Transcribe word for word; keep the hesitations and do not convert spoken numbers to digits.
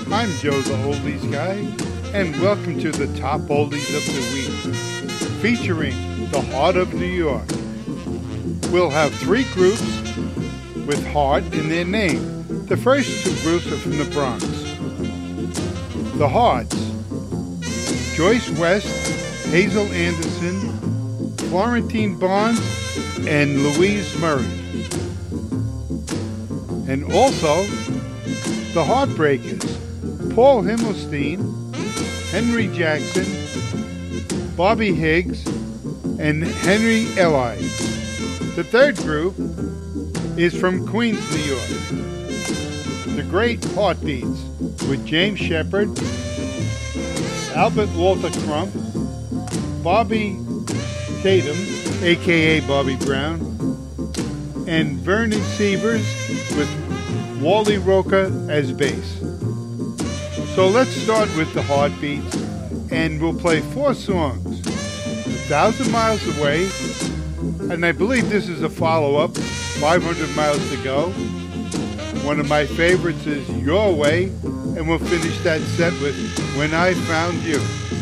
I'm Joe the Oldies Guy, and welcome to the Top Oldies of the Week, featuring the Heart of New York. We'll have three groups with Heart in their name. The first two groups are from the Bronx. The Hearts: Joyce West, Hazel Anderson, Florentine Barnes, and Louise Murray. And also, the Heartbreakers: Paul Himmelstein, Henry Jackson, Bobby Higgs, and Henry Eli. The third group is from Queens, New York. The Great Heartbeats with James Shepard, Albert Walter Crump, Bobby Tatum, aka Bobby Brown, and Vernon Sievers with Wally Roca as bass. So let's start with the Heartbeats, and we'll play four songs. A Thousand Miles Away, and I believe this is a follow-up, five hundred Miles to Go. One of my favorites is Your Way, and we'll finish that set with When I Found You.